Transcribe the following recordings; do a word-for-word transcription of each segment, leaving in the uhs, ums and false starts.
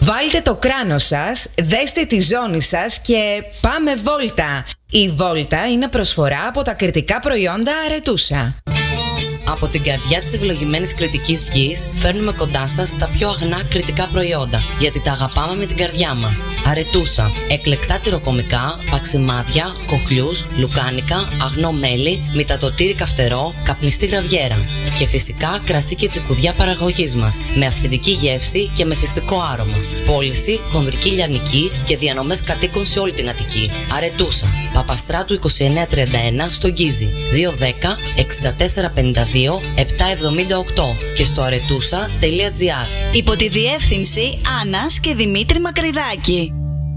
Βάλτε το κράνος σας, δέστε τη ζώνη σας και πάμε βόλτα. Η βόλτα είναι προσφορά από τα κρητικά προϊόντα Αρετούσα. Από την καρδιά της ευλογημένης κρητικής γης φέρνουμε κοντά σας τα πιο αγνά κρητικά προϊόντα, γιατί τα αγαπάμε με την καρδιά μας. Αρετούσα. Εκλεκτά τυροκομικά, παξιμάδια, κοχλιούς, λουκάνικα, αγνό μέλι, μυτατοτήρι καυτερό, καπνιστή γραβιέρα. Και φυσικά κρασί και τσικουδιά παραγωγής μας, με αυθεντική γεύση και μεθυστικό άρωμα. Πώληση, χονδρική λιανική και διανομές κατοίκων σε όλη την Αττική. Αρετούσα. Παπαστράτου είκοσι εννέα τριάντα ένα στο Γκίζι. δύο δέκα εξήντα τέσσερα πενήντα δύο επτακόσια εβδομήντα οκτώ και στο αρετούσα τελεία τζι άρ. Υπό τη διεύθυνση Άννας και Δημήτρη Μακρυδάκη.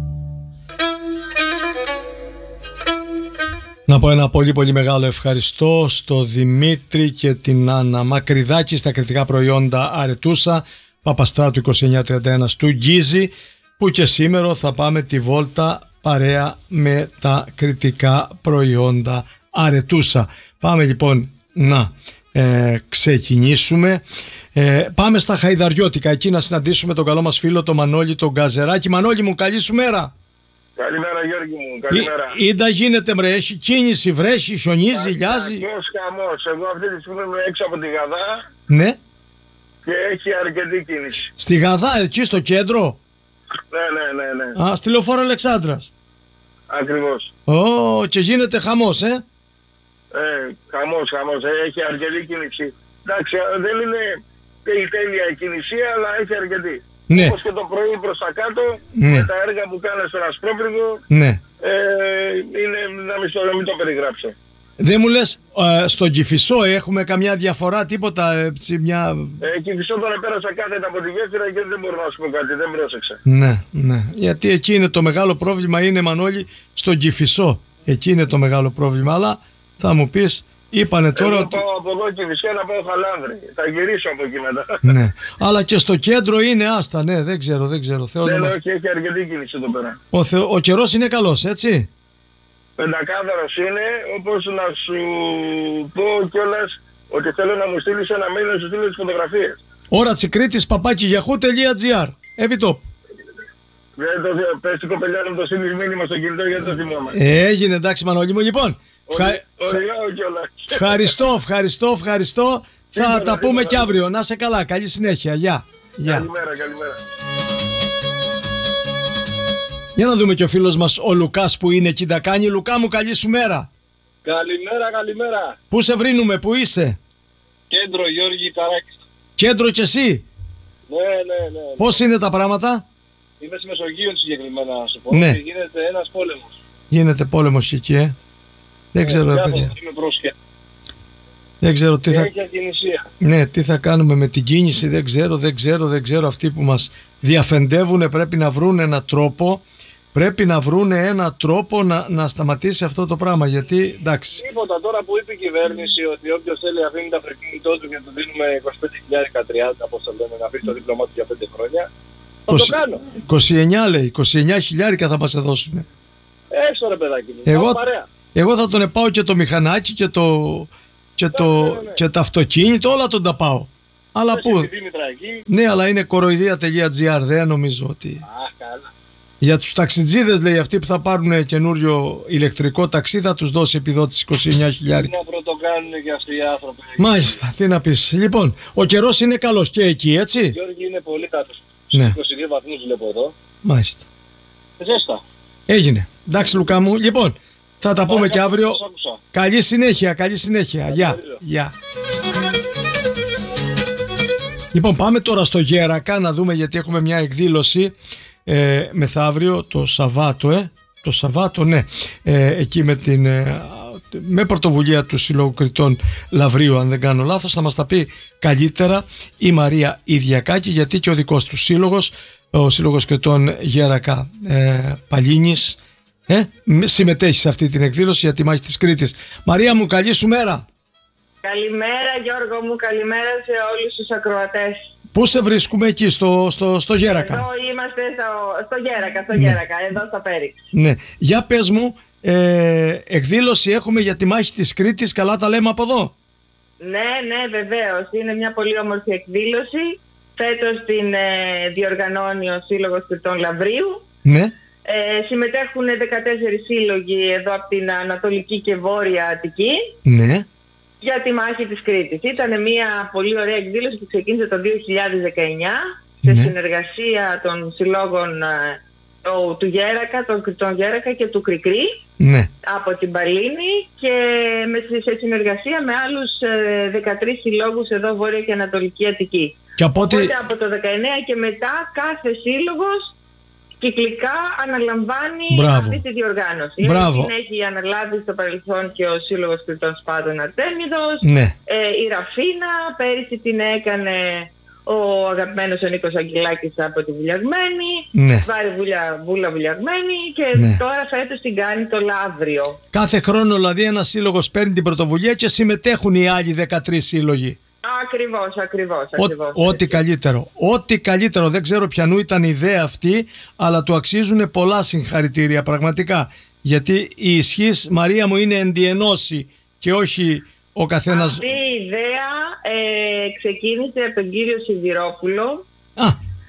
Να πω ένα πολύ πολύ μεγάλο ευχαριστώ στο Δημήτρη και την Άννα Μακρυδάκη στα κριτικά προϊόντα Αρετούσα, Παπαστράτου είκοσι εννέα τριάντα ένα του Γκίζι, που και σήμερα θα πάμε τη βόλτα παρέα με τα κριτικά προϊόντα Αρετούσα. Πάμε λοιπόν να ε, ξεκινήσουμε. Ε, πάμε στα Χαϊδαριώτικα, εκεί να συναντήσουμε τον καλό μας φίλο τον Μανώλη τον Γκαζεράκη. Μανώλη μου, καλή σου μέρα. Καλημέρα Γιώργη μου, καλημέρα. Ήντα γίνεται μρε, έχει κίνηση, βρέχει, χιονίζει, λιάζει. Κακός χαμός, εγώ αυτή τη στιγμή είμαι έξω από τη Γαδά. Ναι. Και έχει αρκετή κίνηση. Στη Γαδά, εκεί στο κέντρο. Ναι, ναι, ναι, ναι. Α, στη Λεωφόρο Αλεξάνδρας. Ακριβώς. Ω, και γίνεται χαμός, ε. Ε, χαμός, χαμός, ε, έχει αρκετή κίνηση. Εντάξει, δεν είναι η τέλεια η κίνησία, αλλά έχει αρκετή. Ναι. Όπως και το πρωί προς τα κάτω, Ναι. με τα έργα που κάνανε στον Ασπρόπυργο, Ναι. ε, είναι, να μην το, μην το περιγράψω. Δεν μου λες, ε, στον Κηφισό έχουμε καμιά διαφορά, τίποτα, ε, μια... Ε, Κηφισό τώρα πέρασα κάθετα από τη γέφυρα και δεν μπορώ να σου πω κάτι, δεν πρόσεξα. Ναι, ναι. Γιατί εκεί είναι το μεγάλο πρόβλημα, είναι Μανώλη, στον Κηφισό. Εκεί είναι το μεγάλο πρόβλημα, αλλά θα μου πεις, είπανε τώρα Εγώ ότι... πάω από εδώ και φυσικά να πάω Χαλάνδρη. Θα γυρίσω από εκεί μετά. Ναι. Αλλά και στο κέντρο είναι άστα, ναι, δεν ξέρω, δεν ξέρω. Θεό Ναι, να ναι, μας... όχι, έχει αρκετή κίνηση εδώ πέρα. Ο, Θεό... ο καιρός είναι καλός, έτσι. Πεντακάθαρος είναι, όπως να σου πω κιόλας ότι θέλω να μου στείλεις ένα mail να σου στείλω τις φωτογραφίες. Ώρα Τσικρίτης παπάκι γιαχού τελεία τζι άρ. Επιτόπου. Δεν το πες την κοπελιά να μου το στείλεις μήνυμα στο κινητό γιατί το θυμάμαι. Έγινε, εντάξει Μανώλη μου. Λοιπόν, ευχα... Οδηγάω κιόλας. ευχαριστώ, ευχαριστώ, ευχαριστώ. Θα Τίποτα, τα πούμε τίποτα. κι αύριο. Να σε καλά, καλή συνέχεια. Γεια. Γεια. Καλημέρα, καλημέρα. Για να δούμε και ο φίλος μας ο Λουκάς που είναι εκεί τα κάνει. Λουκά μου, καλή σου μέρα. Καλημέρα, καλημέρα. Πού σε βρίνουμε, πού είσαι? Κέντρο Γιώργη Καράκης. Κέντρο κι εσύ. Ναι, ναι, ναι. Πώς είναι τα πράγματα? Είμαι στη Μεσογείο συγκεκριμένα να σου πω. Ναι. Και γίνεται ένας πόλεμος. Γίνεται πόλεμος εκεί, ε. Δεν ξέρω, ρε παιδιά. Είμαι πρόσχετα. Δεν ξέρω τι θα... Έχει ακινησία. Ναι, τι θα κάνουμε με την κίνηση, δεν ξέρω, δεν ξέρω, δεν ξέρω. Αυτοί που μας διαφεντεύουν πρέπει να βρουν έναν τρόπο, πρέπει να βρουν έναν τρόπο να, να σταματήσει αυτό το πράγμα, γιατί εντάξει. Τίποτα τώρα που είπε η κυβέρνηση ότι όποιος θέλει αφήνει τα αυτοκίνητό του και του δίνουμε είκοσι πέντε χιλιάδες τριάντα, όπως το λέμε, να αφήσει το δίπλωμά του για πέντε χρόνια. Θα το κάνω. είκοσι εννιά λέει, είκοσι εννιά χιλιάρικα θα μας δώσουν. Έξω ρε παιδάκι μου. Εγώ, παρέα. εγώ θα τον πάω και το μηχανάκι και το, και, το, ναι, ναι, ναι. και το αυτοκίνητο, όλα τον τα πάω. Αλλά Έχει πού? τη Δήμητρα εκεί. Ναι, αλλά είναι κοροϊδία τελεία τζι άρ, δεν νομίζω ότι... Α, καλά. Για τους ταξιτζίδες λέει, αυτοί που θα πάρουν καινούριο ηλεκτρικό ταξί θα τους δώσει επιδότηση είκοσι εννιά χιλιάρικα. Να πρωτοκάνουν και αυτοί οι άνθρωποι. Μάλιστα, τι να πεις. Λοιπόν, ο καιρός είναι καλός και εκεί, έτσι. Γιώργη είναι πολύ κάτω. Ναι. είκοσι δύο βαθμούς βλέπω εδώ. Μάλιστα. Ζέστα. Έγινε. Εντάξει Λουκά μου. Λοιπόν, θα τα πούμε και αύριο. Σας άκουσα. Καλή συνέχεια, καλή συνέχεια. Γεια. Γεια. Λοιπόν, πάμε τώρα στο Γέρακα να δούμε, γιατί έχουμε μια εκδήλωση ε, μεθαύριο το Σαββάτο, ε. Το Σαββάτο, ναι. Ε, εκεί με την... Ε, με πρωτοβουλία του Συλλόγου Κριτών Λαυρίου, αν δεν κάνω λάθος, θα μας τα πει καλύτερα η Μαρία Ιδιακάκη, γιατί και ο δικός του σύλλογος, ο Σύλλογος Κριτών Γέρακα ε, Παλίνης, ε, συμμετέχει σε αυτή την εκδήλωση για τη μάχη της Κρήτης. Μαρία μου, καλή σου μέρα. Καλημέρα Γιώργο μου, καλημέρα σε όλους τους ακροατές. Πού σε βρίσκουμε εκεί στο, στο, στο Γέρακα? Εδώ είμαστε στο, στο Γέρακα, στο Ναι. Γέρακα, εδώ στα Πέριξ. Ναι, για πες μου, ε, εκδήλωση έχουμε για τη μάχη της Κρήτης, καλά τα λέμε από εδώ? Ναι, ναι, βεβαίως. Είναι μια πολύ όμορφη εκδήλωση Φέτος την ε, διοργανώνει ο Σύλλογος Κρητών Λαβρίου. Ναι. Ε, συμμετέχουν δεκατέσσερις σύλλογοι εδώ από την Ανατολική και Βόρεια Αττική. Ναι. Για τη μάχη της Κρήτης. Ήταν μια πολύ ωραία εκδήλωση που ξεκίνησε το δύο χιλιάδες δεκαεννιά σε Ναι. συνεργασία των συλλόγων ε, το, του Γέρακα, των Κρητών Γέρακα και του Κρικρή Ναι. από την Παλίνη και με, σε συνεργασία με άλλους ε, δεκατρείς συλλόγους εδώ Βόρεια και Ανατολική Αττική. Και από ό,τι... Οπότε από το δεκαεννιά και μετά κάθε σύλλογος κυκλικά αναλαμβάνει Μπράβο. αυτή τη διοργάνωση. Μπράβο. Την έχει αναλάβει στο παρελθόν και ο Σύλλογος Κρητών Σπάτων Αρτέμιδος, Ναι. ε, η Ραφίνα, πέρυσι την έκανε ο αγαπημένος ο Νίκος Αγγελάκης από τη Βουλιαγμένη, Ναι. Βάρη Βουλια, Βούλα Βουλιαγμένη και Ναι. τώρα φέτος την κάνει το Λαύριο. Κάθε χρόνο δηλαδή ένας σύλλογος παίρνει την πρωτοβουλία και συμμετέχουν οι άλλοι δεκατρείς σύλλογοι. Ακριβώς, ακριβώς, Ό, ακριβώς. ό,τι καλύτερο. Ό,τι καλύτερο. Δεν ξέρω ποιανού ήταν η ιδέα αυτή, αλλά του αξίζουν πολλά συγχαρητήρια πραγματικά. Γιατί η ισχύς, Μαρία μου, είναι ενδιενώση και όχι ο καθένας... Αυτή η ιδέα ε, ξεκίνησε από τον κύριο Σιδηρόπουλο, Α,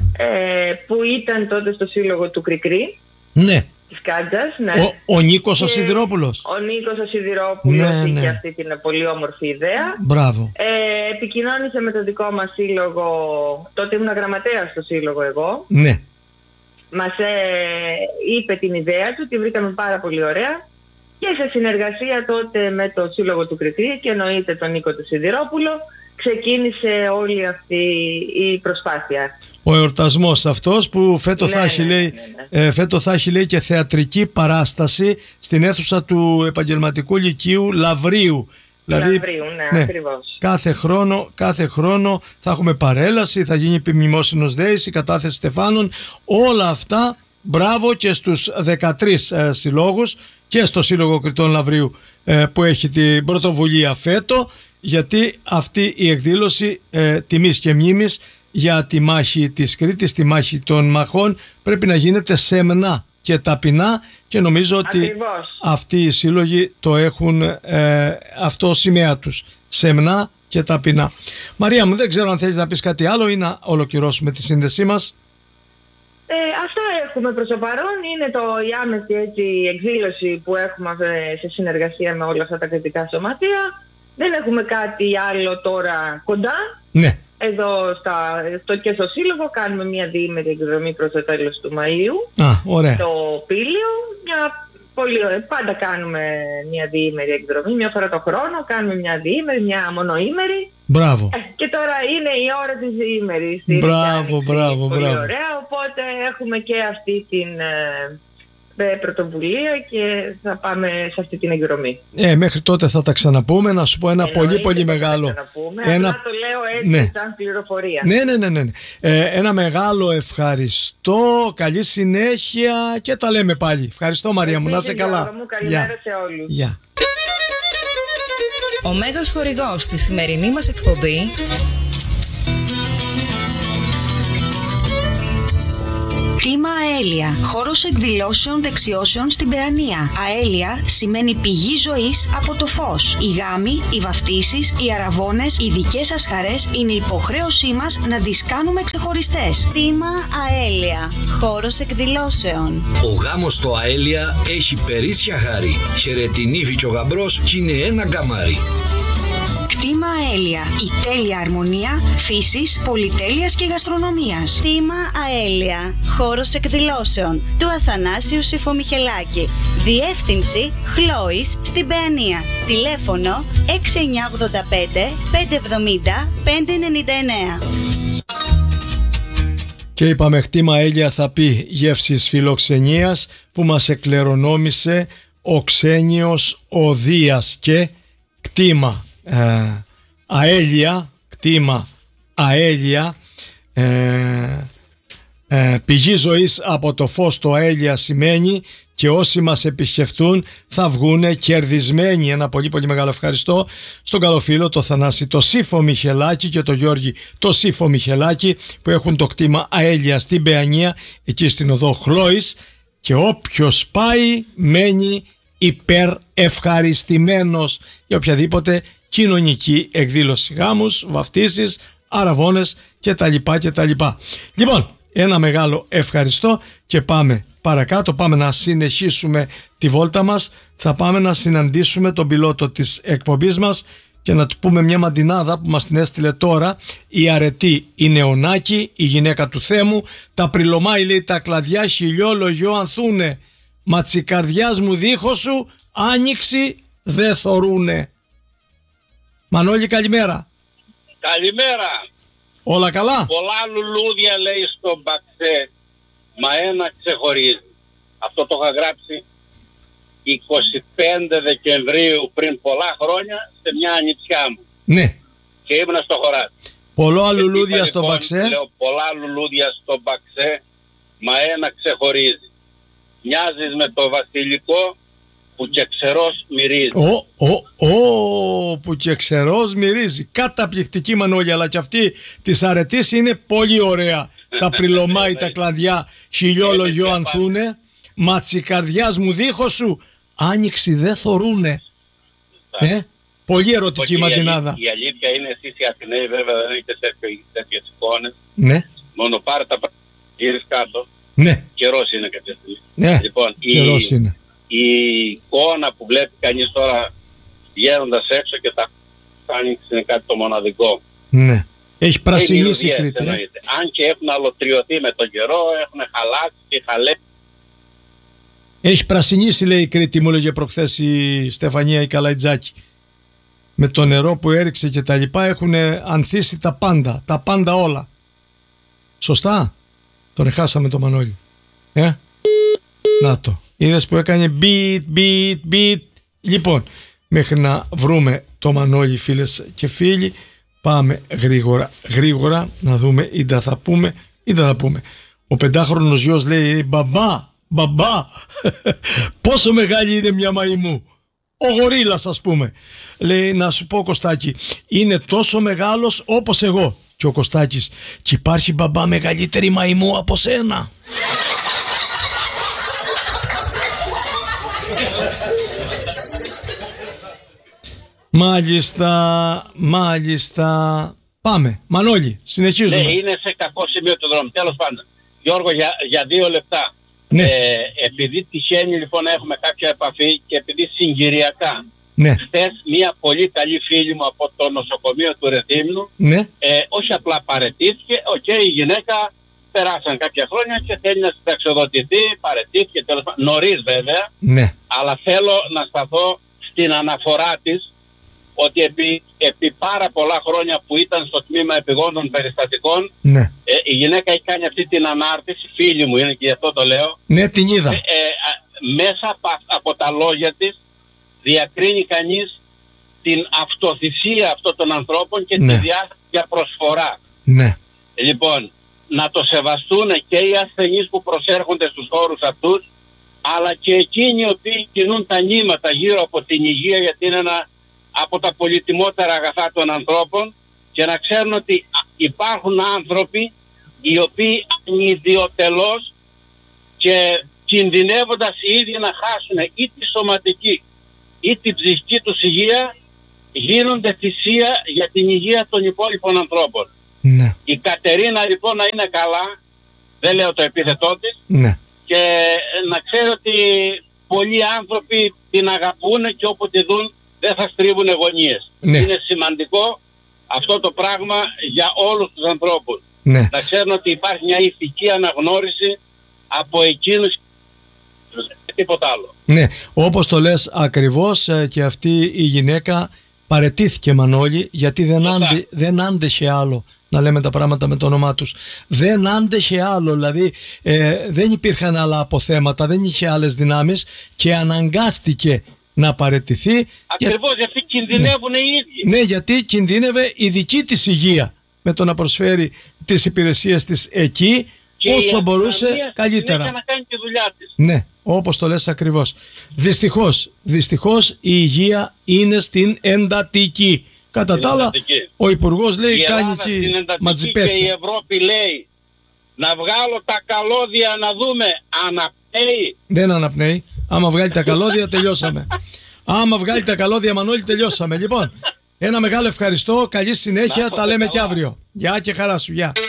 ε, που ήταν τότε στο Σύλλογο του Κρικρή, ναι. της Κάντζας. Ναι. Ο, ο Νίκος ο Και Σιδηρόπουλος. Ο Νίκος ο Σιδηρόπουλος Ναι, είχε ναι. αυτή την πολύ όμορφη ιδέα. Μπράβο. Ε, επικοινώνησε με το δικό μας σύλλογο, τότε ήμουν γραμματέας στο σύλλογο εγώ. Ναι. Μας ε, είπε την ιδέα του, τη βρήκαμε πάρα πολύ ωραία. Και σε συνεργασία τότε με το Σύλλογο του Κριτή και εννοείται τον Νίκο του Σιδηρόπουλο, ξεκίνησε όλη αυτή η προσπάθεια. Ο εορτασμός αυτός που φέτος, Ναι, θα, έχει, ναι, λέει, ναι, ναι. ε, φέτος θα έχει λέει και θεατρική παράσταση στην αίθουσα του Επαγγελματικού Λυκείου Λαβρίου. Λαβρίου, ναι, ακριβώς. κάθε χρόνο, κάθε χρόνο θα έχουμε παρέλαση, θα γίνει επιμνημόσυνος δέηση, κατάθεση στεφάνων, όλα αυτά. Μπράβο και στους δεκατρείς ε, συλλόγους και στο Σύλλογο Κρητών Λαβρίου ε, που έχει την πρωτοβουλία φέτο, γιατί αυτή η εκδήλωση ε, τιμής και μνήμης για τη μάχη της Κρήτης, τη μάχη των μαχών, πρέπει να γίνεται σεμνά και ταπεινά και νομίζω ότι Ακριβώς. αυτοί οι σύλλογοι το έχουν ε, αυτό σημαία τους, σεμνά και ταπεινά. Μαρία μου, δεν ξέρω αν θέλεις να πεις κάτι άλλο ή να ολοκληρώσουμε τη σύνδεσή μας. Ε, αυτά έχουμε προς το παρόν. Είναι το, η άμεση έτσι, εκδήλωση που έχουμε ε, σε συνεργασία με όλα αυτά τα κριτικά σωματεία. Δεν έχουμε κάτι άλλο τώρα κοντά. Ναι. Εδώ στα, στο, και στο Σύλλογο κάνουμε μια διήμερη εκδρομή προς το τέλος του Μαΐου. Α, ωραία. Το Πήλιο. Μια, πολύ ωραία. Πάντα κάνουμε μια διήμερη εκδρομή. Μια φορά το χρόνο κάνουμε μια διήμερη, μια μονοήμερη. Μπράβο. Ε, και τώρα είναι η ώρα της διήμερης. Μπράβο, μπράβο, πολύ μπράβο. ωραία, οπότε έχουμε και αυτή την ε, πρωτοβουλία και θα πάμε σε αυτή την εκδρομή. Ε, μέχρι τότε θα τα ξαναπούμε. Να σου πω ένα Εννοείται πολύ πολύ ότι θα τα μεγάλο. ξαναπούμε, Ένα... απλά το λέω έτσι Ναι. σαν πληροφορία. Ναι, ναι, ναι, ναι. Ε, ένα μεγάλο ευχαριστώ. Καλή συνέχεια και τα λέμε πάλι. Ευχαριστώ, Μαρία μου. Να είσαι Επίσης, καλά. Γιώργο μου, καλημέρα Γεια. σε όλους. Γεια. Ο μέγας χορηγός στη σημερινή μας εκπομπή Κτήμα Αέλια. Χώρος εκδηλώσεων δεξιώσεων στην Παιανία. Αέλια σημαίνει πηγή ζωής από το φως. Οι γάμοι, οι βαφτίσεις, οι αραβώνες, οι δικές σας χαρές είναι υποχρέωσή μας να τις κάνουμε ξεχωριστές. Κτήμα Αέλια. Χώρος εκδηλώσεων. Ο γάμος στο Αέλια έχει περίσσια χάρη. Χαιρετινίβη και ο γαμπρός κι είναι ένα γκαμάρι. Κτήμα Αέλια. Η τέλεια αρμονία φύσης, πολυτέλειας και γαστρονομίας. Κτήμα Αέλια. Χώρος εκδηλώσεων του Αθανάσιου Συφομιχελάκη. Διεύθυνση Χλόης στην Παιανία. Τηλέφωνο έξι εννιά ογδόντα πέντε πεντακόσια εβδομήντα πεντακόσια ενενήντα εννέα. Και είπαμε κτήμα Αέλια θα πει γεύσεις φιλοξενίας που μας εκλερονόμησε ο Ξένιος ο Δίας και κτήμα ε, Αέλια, κτήμα Αέλια, ε, ε, πηγή ζωής από το φως το Αέλια σημαίνει και όσοι μας επισκεφτούν θα βγούνε κερδισμένοι. Ένα πολύ πολύ μεγάλο ευχαριστώ στον καλό φίλο το Θανάση το Σύφο Μιχελάκη και το Γιώργη το Σύφο Μιχελάκη που έχουν το κτήμα Αέλια στην Παιανία εκεί στην οδό Χλόης και όποιος πάει μένει υπερευχαριστημένος για οποιαδήποτε κοινωνική εκδήλωση, γάμους, βαφτίσεις, αραβώνες και τα λοιπά και τα λοιπά. Λοιπόν, ένα μεγάλο ευχαριστώ και πάμε παρακάτω, πάμε να συνεχίσουμε τη βόλτα μας. Θα πάμε να συναντήσουμε τον πιλότο της εκπομπής μας και να του πούμε μια μαντινάδα που μας την έστειλε τώρα η Αρετή, η Νεωνάκη, η γυναίκα του Θέμου. Τα πριλωμάει, λέει, τα κλαδιά χιλιό λογιό ανθούνε, μα τσικαρδιάς μου δίχως σου άνοιξη δε θωρούνε. Μανώλη, καλημέρα. Καλημέρα. Όλα καλά? Πολλά λουλούδια, λέει, στον Μπαξέ, μα ένα ξεχωρίζει. Αυτό το είχα γράψει εικοστή πέμπτη Δεκεμβρίου πριν πολλά χρόνια σε μια ανιψιά μου. Ναι. Και ήμουν στο χωράτι. Πολλά λουλούδια στον λοιπόν, Μπαξέ. Λέω, πολλά λουλούδια στον Μπαξέ, μα ένα ξεχωρίζει. Μοιάζεις με το βασιλικό που και ξερός μυρίζει. Ω, ω, ω, που και ξερός μυρίζει. Καταπληκτική, Μανώλη, αλλά και αυτή της Αρετής είναι πολύ ωραία. Τα πριλωμάει τα κλαδιά χιλιόλογιο ανθούνε, μα τσικαρδιάς μου δίχως σου άνοιξη δε θωρούνε. Ε, πολύ ερωτική μαντινάδα. Η αλήθεια είναι, εσείς οι Αθηναίοι βέβαια δεν έχετε τέτοιες εικόνες. Ναι. Μόνο πάρε τα γύρεις κάτω. Ναι. Καιρός είναι κάποια στιγμή. Ναι, λοιπόν, καιρός η, είναι. η εικόνα που βλέπει κανείς τώρα βγαίνοντας έξω και τα άνοιξη είναι κάτι το μοναδικό. Ναι. Έχει πρασινίσει η Κρήτη. Ε? Αν και έχουν αλωτριωθεί με τον καιρό, έχουν χαλάσει και χαλέσει. Έχει πρασινίσει, λέει, η Κρήτη, μου έλεγε προχθές η Στεφανία η Καλαϊτζάκη. Με το νερό που έριξε και τα λοιπά έχουν ανθίσει τα πάντα, τα πάντα όλα. Σωστά? Τον χάσαμε το Μανώλη. Ε? Να το. Είδες που έκανε beat, beat, beat. Λοιπόν, μέχρι να βρούμε το Μανώλη, φίλες και φίλοι, πάμε γρήγορα, γρήγορα να δούμε ή θα πούμε ή θα πούμε. Ο πεντάχρονος γιος λέει, μπαμπά, μπαμπά, πόσο μεγάλη είναι μια μαϊμού. Ο γορίλας, ας πούμε. Λέει, να σου πω, Κωστάκη, είναι τόσο μεγάλος όπως εγώ. Και ο Κωστάκης, και υπάρχει, μπαμπά, μεγαλύτερη μαϊμού από σένα. Μάλιστα, μάλιστα. Πάμε. Μανώλη, συνεχίζουμε. Ναι, είναι σε κακό σημείο του δρόμου. Τέλος πάντων. Γιώργο, για, για δύο λεπτά. Ναι. Ε, επειδή τυχαίνει λοιπόν να έχουμε κάποια επαφή και επειδή συγκυριακά. Ναι. Χθες μια πολύ καλή φίλη μου από το νοσοκομείο του Ρεθύμνου, ναι. ε, όχι απλά παραιτήθηκε, οκ, okay, η γυναίκα περάσαν κάποια χρόνια και θέλει να συνταξιοδοτηθεί, παραιτήθηκε τέλος πάντων, νωρίς βέβαια, ναι. Αλλά θέλω να σταθώ στην αναφορά της ότι επί, επί πάρα πολλά χρόνια που ήταν στο τμήμα επιγόντων περιστατικών, ναι. ε, η γυναίκα έχει κάνει αυτή την ανάρτηση, φίλη μου είναι και γι' αυτό το λέω. Ναι, την είδα. Ε, ε, μέσα από, από τα λόγια της διακρίνει κανείς την αυτοθυσία αυτών των ανθρώπων και ναι. τη διάθεση προσφορά. Ναι. Λοιπόν, να το σεβαστούν και οι ασθενείς που προσέρχονται στους χώρους αυτούς, αλλά και εκείνοι οι οποίοι κινούν τα νήματα γύρω από την υγεία, γιατί είναι ένα από τα πολυτιμότερα αγαθά των ανθρώπων, και να ξέρουν ότι υπάρχουν άνθρωποι οι οποίοι ανιδιοτελώς και κινδυνεύοντας οι ίδιοι να χάσουν ή τη σωματική ή την ψυχική τους υγεία, γίνονται θυσία για την υγεία των υπόλοιπων ανθρώπων. Ναι. Η Κατερίνα λοιπόν να είναι καλά, δεν λέω το επίθετό της, ναι. και να ξέρει ότι πολλοί άνθρωποι την αγαπούν και όπου τη δουν δεν θα στρίβουν γωνίες. Ναι. Είναι σημαντικό αυτό το πράγμα για όλους τους ανθρώπους. Ναι. Να ξέρουν ότι υπάρχει μια ηθική αναγνώριση από εκείνους και τίποτα άλλο. Ναι, όπως το λες ακριβώς, και αυτή η γυναίκα παραιτήθηκε, Μανώλη, γιατί δεν, άντε, δεν άντεχε άλλο να λέμε τα πράγματα με το όνομά τους. Δεν άντεχε άλλο, δηλαδή ε, δεν υπήρχαν άλλα αποθέματα, δεν είχε άλλες δυνάμεις και αναγκάστηκε να παραιτηθεί. Ακριβώς, για... γιατί κινδυνεύουν ναι. οι ίδιοι. Ναι, γιατί κινδύνευε η δική της υγεία με το να προσφέρει τις υπηρεσίες της εκεί και όσο μπορούσε καλύτερα. Και να κάνει τη δουλειά της. Ναι, όπως το λες ακριβώς. Δυστυχώς, δυστυχώς η υγεία είναι στην εντατική. Κατά τα άλλα, ο Υπουργός λέει η κάνει και ματζιπέθη. Και η Ευρώπη λέει να βγάλω τα καλώδια να δούμε, αναπνέει. Δεν αναπνέει. Άμα βγάλει τα καλώδια τελειώσαμε. Άμα βγάλει τα καλώδια, Μανώλη, τελειώσαμε. Λοιπόν, Ένα μεγάλο ευχαριστώ, καλή συνέχεια, Να, τα λέμε καλά. και αύριο. Γεια και χαρά σου, γεια.